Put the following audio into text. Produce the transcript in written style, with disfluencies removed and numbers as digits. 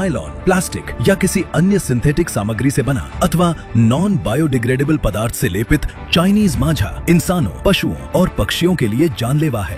Nylon, plastic या किसी अन्य सिंथेटिक सामग्री से बना अथवा नॉन बायोडिग्रेडेबल पदार्थ से लेपित चाइनीज मांझा इंसानों, पशुओं और पक्षियों के लिए जानलेवा है।